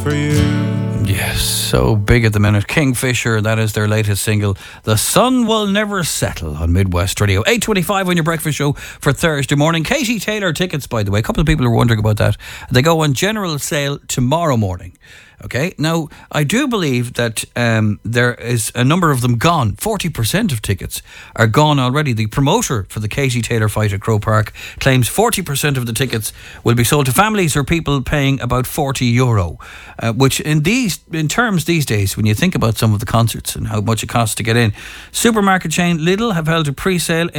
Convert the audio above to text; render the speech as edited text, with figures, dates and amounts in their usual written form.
for you. Yes, so big at the minute. Kingfisher, that is their latest single. The Sun Will Never Settle on Midwest Radio. 8:25 on your breakfast show for Thursday morning. Katie Taylor tickets, by the way. A couple of people are wondering about that. They go on general sale tomorrow morning. Okay, now I do believe that there is a number of them gone. 40% of tickets are gone already. The promoter for the Katie Taylor fight at Croke Park claims 40% of the tickets will be sold to families or people paying about €40, which in terms these days, when you think about some of the concerts and how much it costs to get in, supermarket chain Lidl have held a pre-sale